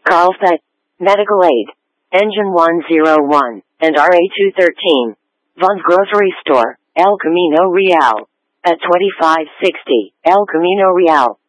Carlsbad, Medical Aid, Engine 101, and RA213. Vaughn's Grocery Store, El Camino Real. At 2560 El Camino Real.